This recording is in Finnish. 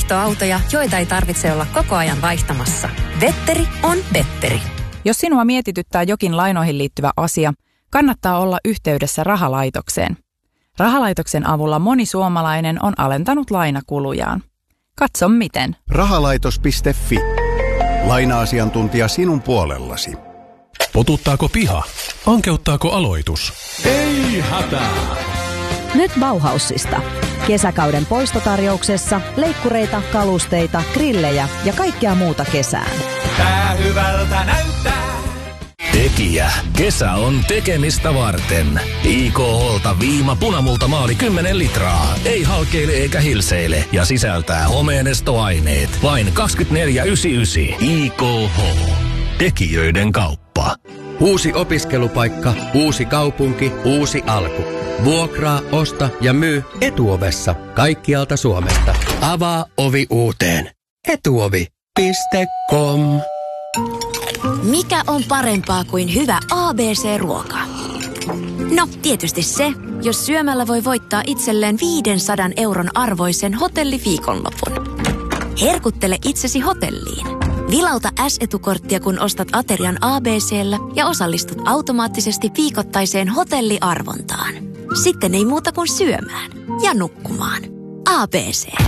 vaihtoautoja, joita ei tarvitse olla koko ajan vaihtamassa. Vetteri on Vetteri. Jos sinua mietityttää jokin lainoihin liittyvä asia, kannattaa olla yhteydessä Rahalaitokseen. Rahalaitoksen avulla moni suomalainen on alentanut lainakulujaan. Katso miten. Rahalaitos.fi. Laina-asiantuntija sinun puolellasi. Potuttaako piha? Ankeuttaako aloitus? Ei hätää! Nyt Bauhausista. Kesäkauden poistotarjouksessa leikkureita, kalusteita, grillejä ja kaikkea muuta kesään. Tää hyvältä näyttää. Tekijä. Kesä on tekemistä varten. IKH:lta viima punamultamaali 10 litraa. Ei halkeile eikä hilseile ja sisältää homeenestoaineet. Vain 24,99. IKH. Tekijöiden kauppa. Uusi opiskelupaikka, uusi kaupunki, uusi alku. Vuokraa, osta ja myy Etuovessa kaikkialta Suomesta. Avaa ovi uuteen. Etuovi.com. Mikä on parempaa kuin hyvä ABC-ruoka? No, tietysti se, jos syömällä voi voittaa itselleen 500 € arvoisen hotelliviikonlopun. Herkuttele itsesi hotelliin. Vilauta S-etukorttia, kun ostat aterian ABC:llä ja osallistut automaattisesti viikoittaiseen hotelliarvontaan. Sitten ei muuta kuin syömään ja nukkumaan. ABC.